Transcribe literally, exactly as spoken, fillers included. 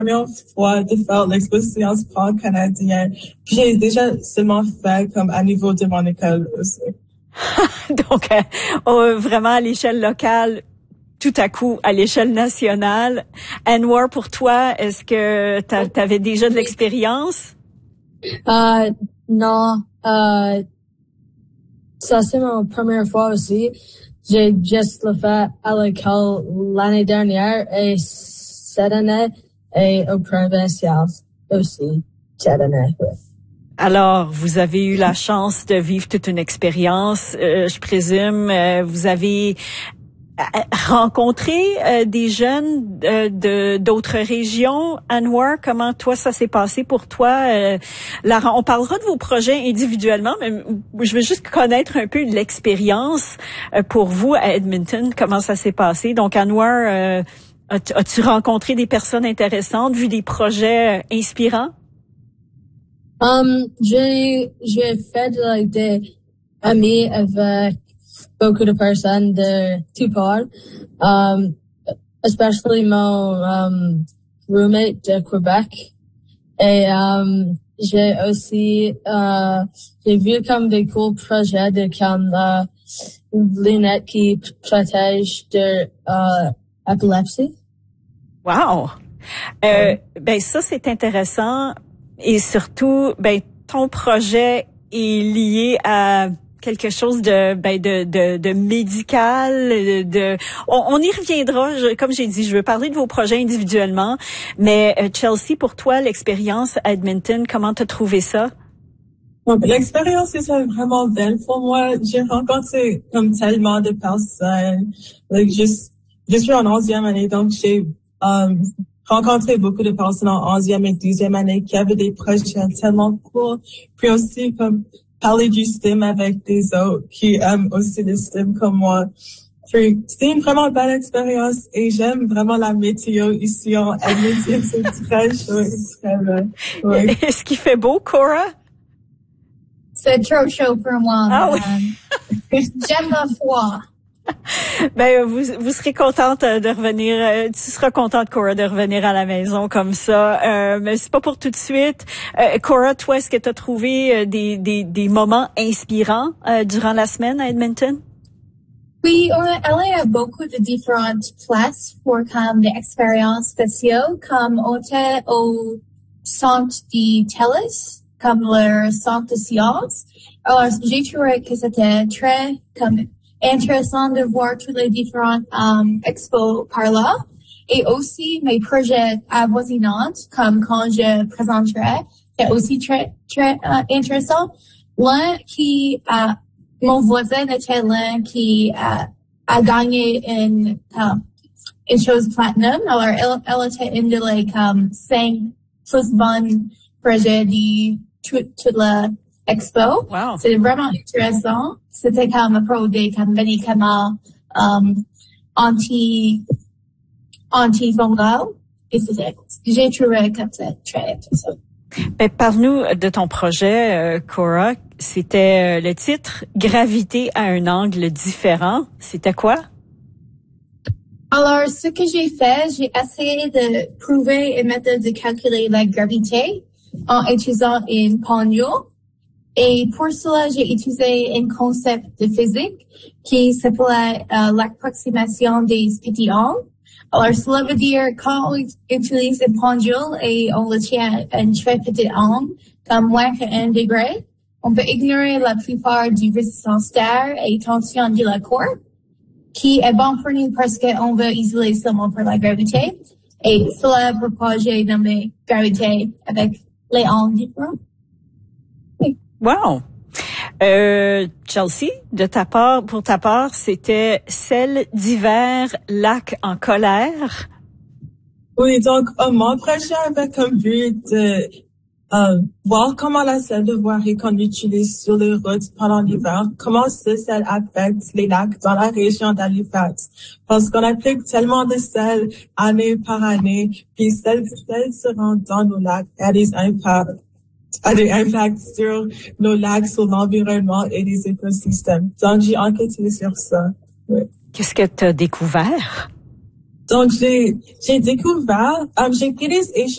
première fois de faire l'exposition sport canadien. Puis j'ai déjà seulement fait comme à niveau de mon école aussi. Donc, euh, oh, vraiment à l'échelle locale, tout à coup à l'échelle nationale. Anwar, pour toi, est-ce que tu avais déjà de l'expérience? Euh, non, euh, ça c'est ma première fois aussi. J'ai juste le fait à l'école l'année dernière et cette année et au provincial aussi cette année. Ouais. Alors, vous avez eu la chance de vivre toute une expérience, euh, je présume. Euh, vous avez rencontré euh, des jeunes euh, de d'autres régions. Anwar, comment toi ça s'est passé pour toi? Euh, la, on parlera de vos projets individuellement, mais je veux juste connaître un peu l'expérience euh, pour vous à Edmonton. Comment ça s'est passé? Donc, Anwar, euh, as-tu, as-tu rencontré des personnes intéressantes, vu des projets euh, inspirants? Um, j'ai j'ai fait like, des amis avec beaucoup de personnes de tout part, um, especially mon um, roommate de Québec. Et um, j'ai aussi uh, j'ai vu comme des cool projets de comme uh, lunettes qui protègent de uh, épilepsie. Wow. Euh, ben ça c'est intéressant et surtout ben ton projet est lié à quelque chose de ben de de, de médical de on, on y reviendra je, comme j'ai dit je veux parler de vos projets individuellement mais euh, Chelsea pour toi l'expérience à Edmonton comment t'as trouvé ça? Bon, l'expérience était vraiment belle pour moi. J'ai rencontré comme tellement de personnes. Like, je, je suis en onzième année, donc j'ai um, rencontré beaucoup de personnes en onzième et douzième année qui avaient des projets tellement cool. Puis aussi, comme, parler du S T E M avec des autres qui aiment aussi le S T E M comme moi. Puis, c'était une vraiment belle expérience et j'aime vraiment la météo ici en Edmonton. C'est très chaud et très belle. Ouais. Est-ce qu'il fait beau, Cora? C'est trop chaud pour moi. Ah oui. J'aime la froid. Ben vous vous serez contente de revenir. Euh, tu seras contente, Cora, de revenir à la maison comme ça. Euh, mais c'est pas pour tout de suite. Euh, Cora, toi, est-ce que tu as trouvé des des des moments inspirants euh, durant la semaine à Edmonton? Oui, on est allé à beaucoup de différentes places pour comme des expériences spéciales, comme on était au centre de TELUS, comme le centre de sciences. Alors, j'ai trouvé que c'était très comme intéressant de voir tous les différentes um, expos par là. Et aussi, mes projets avoisinants, comme quand je présenterai, c'est aussi très, très uh, intéressant. L'un qui a, mon voisin était l'un qui a, a gagné une, um, une chose platinum. Alors, elle, elle était une de les comme cinq plus bonnes projets de toute, toute la expo. Wow. C'est vraiment intéressant. C'était comme un produit comme médicament um, anti antifongal. Et c'était, j'ai trouvé que c'était très intéressant. Ben, parle-nous de ton projet, euh, Cora. C'était euh, le titre « Gravité à un angle différent ». C'était quoi? Alors, ce que j'ai fait, j'ai essayé de prouver une méthode de calculer la gravité en utilisant une pendule. Et pour cela, j'ai utilisé un concept de physique qui s'appelait euh, l'approximation des petits angles. Alors, cela veut dire quand on utilise une pendule et on le tient à un très petit angle, comme moins qu'un degré, on peut ignorer la plupart du résistance d'air et tension de la corde, qui est bon pour nous parce qu'on veut isoler seulement pour la gravité. Et cela pourquoi j'ai nommé gravité avec les angles différents. Wow. Euh, Chelsea, de ta part, pour ta part, c'était Sel d'hiver, lac en colère. Oui, donc, euh, mon projet avait comme but de euh, voir comment la sel de voirie qu'on utilise sur les routes pendant l'hiver, comment ce sel affecte les lacs dans la région d'Halifax. Parce qu'on applique tellement de sel année par année, puis celle sel se rend dans nos lacs et a des impacts. a des impacts sur nos lacs, sur l'environnement et les écosystèmes. Donc, j'ai enquêté sur ça. Oui. Qu'est-ce que tu as découvert? Donc, j'ai, j'ai découvert, um, j'ai pris des échantillons